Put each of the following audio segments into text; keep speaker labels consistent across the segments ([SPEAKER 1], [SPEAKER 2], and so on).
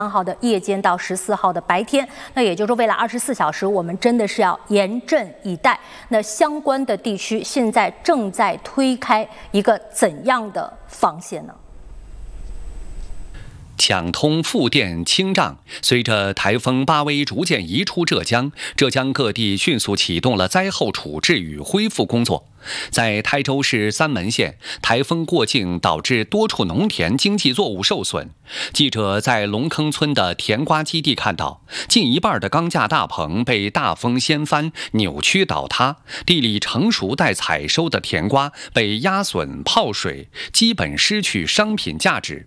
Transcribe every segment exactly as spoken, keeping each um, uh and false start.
[SPEAKER 1] 三号的夜间到十四号的白天，那也就是说，未来二十四小时，我们真的是要严阵以待。那相关的地区现在正在推开一个怎样的防线呢？
[SPEAKER 2] 抢通富电清障，随着台风巴威逐渐移出浙江，浙江各地迅速启动了灾后处置与恢复工作。在台州市三门县，台风过境导致多处农田经济作物受损。记者在龙坑村的甜瓜基地看到，近一半的钢架大棚被大风掀翻、扭曲倒塌，地里成熟待采收的甜瓜被压损泡水，基本失去商品价值。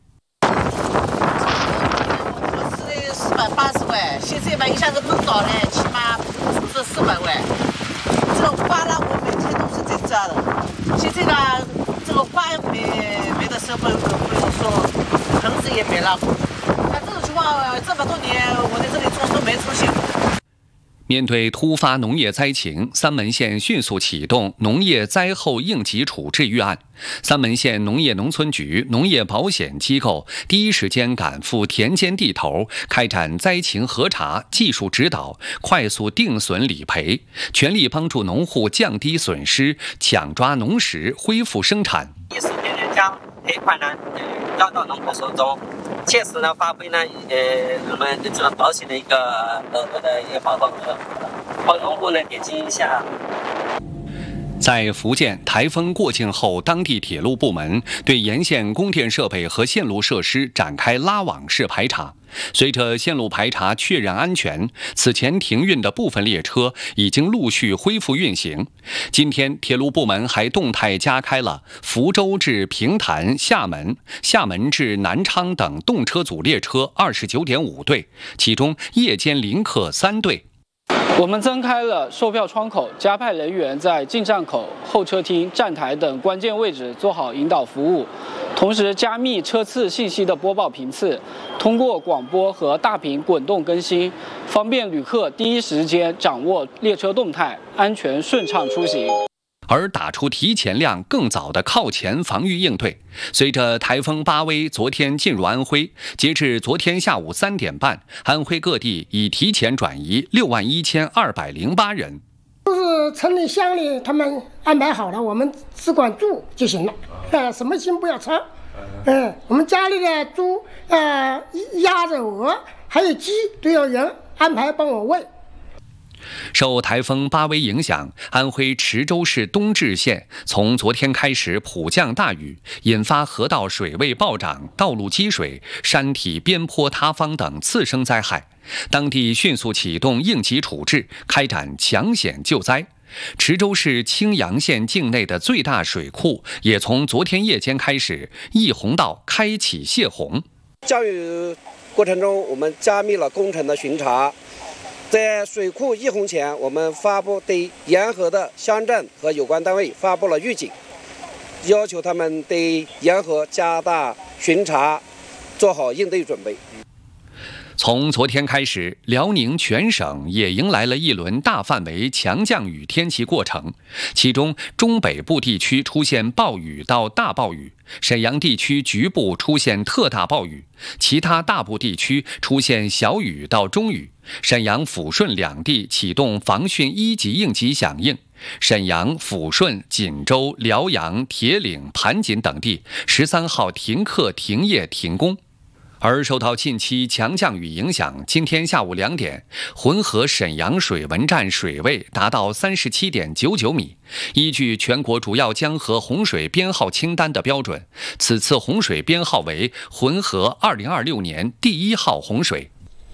[SPEAKER 3] 四百八十万，现在吧一下子弄倒了，起码是四百万。这个花呢，我每天都是在摘的。现在呢，这个花没没得收，不不不用说，棚子也没了。那这种情况，这么多年我在这里种都没出现过。
[SPEAKER 2] 面对突发农业灾情，三门县迅速启动农业灾后应急处置预案。三门县农业农村局、农业保险机构第一时间赶赴田间地头，开展灾情核查、技术指导，快速定损理赔，全力帮助农户降低损失，抢抓农时，恢复生产。
[SPEAKER 4] 第一时间呢，将赔款呢，呃，交到农户手中。 切实呢，发挥呢，呃，我们这个保险的一个呃的一个保护和帮农户呢减轻影响。
[SPEAKER 2] 在福建，台风过境后，当地铁路部门对沿线供电设备和线路设施展开拉网式排查。随着线路排查确认安全，此前停运的部分列车已经陆续恢复运行。今天，铁路部门还动态加开了福州至平潭、厦门、厦门至南昌等动车组列车二十九点五对，其中夜间临客三对。
[SPEAKER 5] 我们增开了售票窗口，加派人员在进站口、候车厅、站台等关键位置做好引导服务，同时加密车次信息的播报频次，通过广播和大屏滚动更新，方便旅客第一时间掌握列车动态，安全顺畅出行。
[SPEAKER 2] 而打出提前量，更早的靠前防御应对。随着台风巴威昨天进入安徽，截至昨天下午三点半，安徽各地已提前转移六万一千二百零八人。
[SPEAKER 6] 都是城里乡里他们安排好了，我们只管住就行了，呃，什么心不要操。嗯、呃，我们家里的猪、呃鸭子、鹅还有鸡都有人安排帮我喂。
[SPEAKER 2] 受台风巴威影响，安徽池州市东至县从昨天开始普降大雨，引发河道水位暴涨、道路积水、山体边坡塌方等次生灾害。当地迅速启动应急处置，开展抢险救灾。池州市青阳县境内的最大水库也从昨天夜间开始，溢洪道开启泄洪。
[SPEAKER 7] 降雨过程中，我们加密了工程的巡查。 在水库溢洪前，我们发布对沿河的乡镇和有关单位发布了预警，要求他们对沿河加大巡查，做好应对准备。
[SPEAKER 2] 从昨天开始，辽宁全省也迎来了一轮大范围强降雨天气过程，其中中北部地区出现暴雨到大暴雨，沈阳地区局部出现特大暴雨，其他大部地区出现小雨到中雨。沈阳、抚顺两地启动防汛一级应急响应。沈阳、抚顺、锦州、辽阳、铁岭、盘锦等地十三号停课、停业、停工。 而受到近期强降雨影响，今天下午两点，浑河沈阳水文站水位达到三十七点九九米。依据全国主要江河洪水编号清单的标准，此次洪水编号为浑河二零二六年第一号洪水。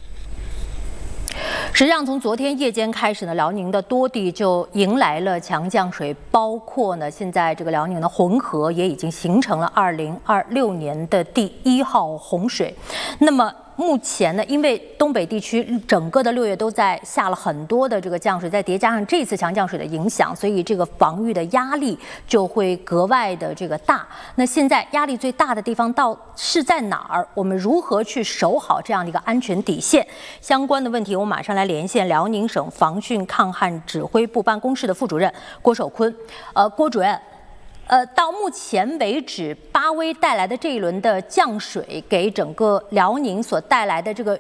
[SPEAKER 1] 实际上，从昨天夜间开始呢，辽宁的多地就迎来了强降水，包括呢，现在这个辽宁的浑河也已经形成了二零二六年的第一号洪水。那么，目前呢，因为东北地区整个的六月都在下了很多的这个降水，再叠加上这次强降水的影响，所以这个防御的压力就会格外的这个大。那现在压力最大的地方到是在哪儿？我们如何去守好这样的一个安全底线？相关的问题，我马上来连线辽宁省防汛抗旱指挥部办公室的副主任郭守坤。呃，郭主任。 呃，到目前为止，巴威带来的这一轮的降水，给整个辽宁所带来的这个